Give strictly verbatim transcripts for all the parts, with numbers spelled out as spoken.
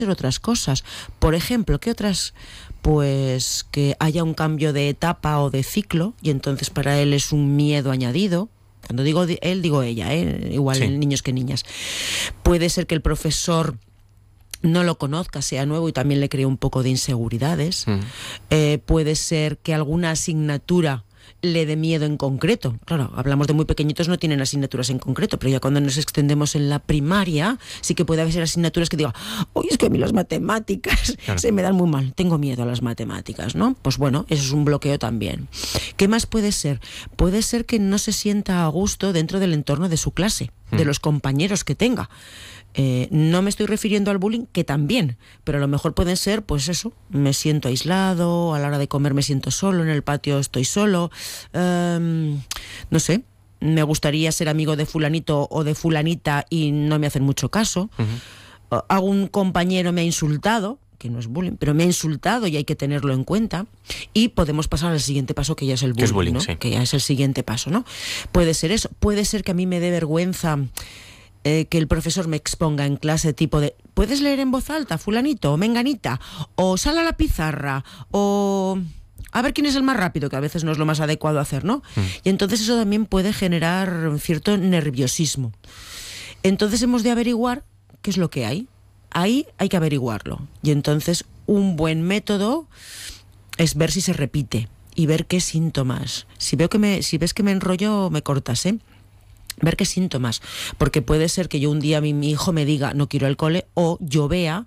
otras cosas. Por ejemplo, ¿qué otras? Pues que haya un cambio de etapa o de ciclo y entonces para él es un miedo añadido. Cuando digo él, digo ella, ¿eh? Igual sí. Niños que niñas. Puede ser que el profesor no lo conozca, sea nuevo y también le cree un poco de inseguridades. Mm. Eh, puede ser que alguna asignatura le dé miedo en concreto. Claro, hablamos de muy pequeñitos, no tienen asignaturas en concreto, pero ya cuando nos extendemos en la primaria, sí que puede haber asignaturas que diga, uy, es que a mí las matemáticas claro. se me dan muy mal, tengo miedo a las matemáticas, ¿no? Pues bueno, eso es un bloqueo también. ¿Qué más puede ser? Puede ser que no se sienta a gusto dentro del entorno de su clase, mm. de los compañeros que tenga. Eh, no me estoy refiriendo al bullying, que también, pero a lo mejor pueden ser, pues eso, me siento aislado, a la hora de comer me siento solo, en el patio estoy solo, um, no sé, me gustaría ser amigo de fulanito o de fulanita y no me hacen mucho caso. Uh-huh. Uh, algún compañero me ha insultado, que no es bullying, pero me ha insultado y hay que tenerlo en cuenta, y podemos pasar al siguiente paso, que ya es el bullying, es bullying, ¿no? Sí. Que ya es el siguiente paso, ¿no? Puede ser eso, puede ser que a mí me dé vergüenza Eh, que el profesor me exponga en clase tipo de ¿puedes leer en voz alta, fulanito o menganita? O sal a la pizarra, o a ver quién es el más rápido, que a veces no es lo más adecuado hacer, ¿no? Mm. Y entonces eso también puede generar cierto nerviosismo. Entonces hemos de averiguar qué es lo que hay. Ahí hay que averiguarlo. Y entonces un buen método es ver si se repite y ver qué síntomas. Si veo que me, si ves que me enrollo, me cortas, ¿eh? Ver qué síntomas, porque puede ser que yo un día mi, mi hijo me diga no quiero ir al cole, o yo vea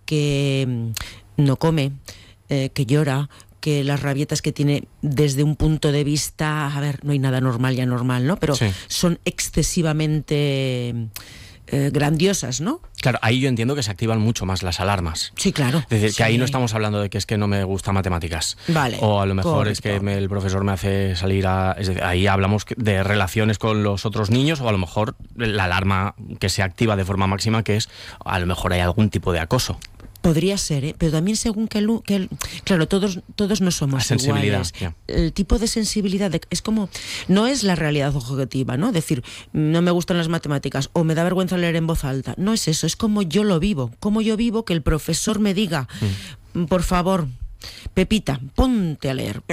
que no come, eh, que llora, que las rabietas que tiene desde un punto de vista, a ver, no hay nada normal ya normal, ¿no? Pero sí. son excesivamente eh, grandiosas, ¿no? Claro, ahí yo entiendo que se activan mucho más las alarmas. Sí, claro. Es decir, sí. que ahí no estamos hablando de que es que no me gusta matemáticas. Vale. O a lo mejor correcto. es que me, el profesor me hace salir a... Es decir, ahí hablamos de relaciones con los otros niños, o a lo mejor la alarma que se activa de forma máxima, que es a lo mejor hay algún tipo de acoso. Podría ser, ¿eh? Pero también según que el, que el claro, todos todos no somos iguales. Yeah. El tipo de sensibilidad de, es como, no es la realidad objetiva, ¿no? Decir, no me gustan las matemáticas o me da vergüenza leer en voz alta. No es eso, es como yo lo vivo. Como yo vivo que el profesor me diga, mm. por favor, Pepita, ponte a leer.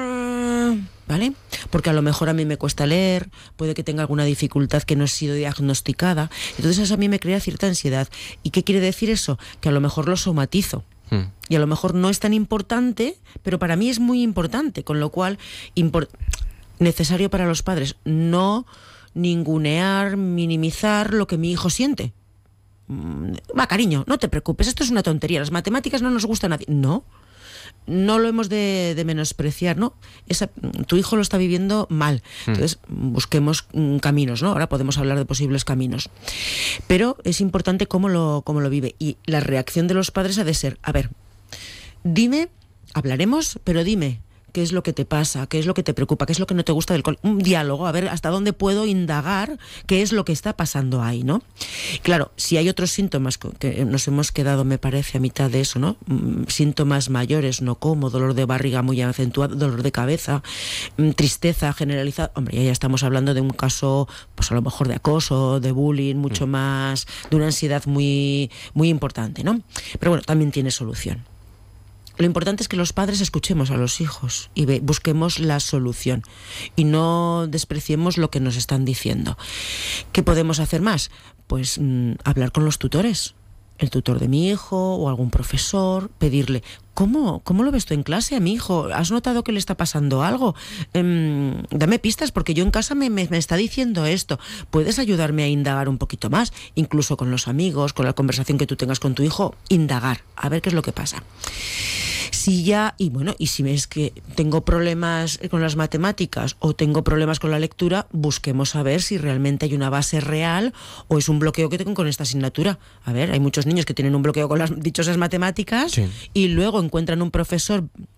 ¿Vale? Porque a lo mejor a mí me cuesta leer, puede que tenga alguna dificultad que no ha sido diagnosticada, entonces eso a mí me crea cierta ansiedad. ¿Y qué quiere decir eso? Que a lo mejor lo somatizo. Hmm. Y a lo mejor no es tan importante, pero para mí es muy importante, con lo cual, import- necesario para los padres no ningunear, minimizar lo que mi hijo siente. Va, cariño, no te preocupes, esto es una tontería, las matemáticas no nos gustan a nadie. No. No lo hemos de, de menospreciar, ¿no? Esa, tu hijo lo está viviendo mal. Entonces, mm. busquemos mm, caminos, ¿no? Ahora podemos hablar de posibles caminos. Pero es importante cómo lo, cómo lo vive. Y la reacción de los padres ha de ser, a ver, dime, hablaremos, pero dime, ¿qué es lo que te pasa? ¿Qué es lo que te preocupa? ¿Qué es lo que no te gusta del cole? Un diálogo, a ver hasta dónde puedo indagar qué es lo que está pasando ahí, ¿no? Claro, si hay otros síntomas que nos hemos quedado, me parece, a mitad de eso, ¿no? Síntomas mayores, no como, dolor de barriga muy acentuado, dolor de cabeza, tristeza generalizada. Hombre, ya, ya estamos hablando de un caso, pues a lo mejor de acoso, de bullying, mucho mm. más, de una ansiedad muy, muy importante, ¿no? Pero bueno, también tiene solución. Lo importante es que los padres escuchemos a los hijos y ve, busquemos la solución y no despreciemos lo que nos están diciendo. ¿Qué podemos hacer más? Pues mmm, hablar con los tutores, el tutor de mi hijo o algún profesor, pedirle, ¿cómo, cómo lo ves tú en clase a mi hijo? ¿Has notado que le está pasando algo? Um, dame pistas porque yo en casa me, me, me está diciendo esto. ¿Puedes ayudarme a indagar un poquito más? Incluso con los amigos, con la conversación que tú tengas con tu hijo, indagar, a ver qué es lo que pasa. Si ya, y bueno, y si ves que tengo problemas con las matemáticas o tengo problemas con la lectura, busquemos a ver si realmente hay una base real o es un bloqueo que tengo con esta asignatura. A ver, hay muchos niños que tienen un bloqueo con las dichosas matemáticas sí. y luego encuentran un profesor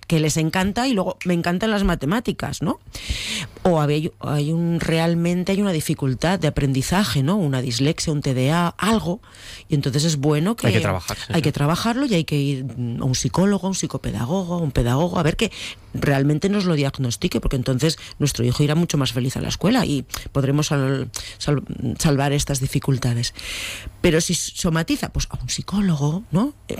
que les encanta y luego me encantan las matemáticas, ¿no? O hay, hay un, realmente hay una dificultad de aprendizaje, ¿no? Una dislexia, un T D A, algo, y entonces es bueno que... Hay que trabajar. Sí, hay sí. que trabajarlo y hay que ir a un psicólogo, a un psicopedagogo, a un pedagogo, a ver que realmente nos lo diagnostique, porque entonces nuestro hijo irá mucho más feliz a la escuela y podremos sal, sal, salvar estas dificultades. Pero si somatiza, pues a un psicólogo, ¿no?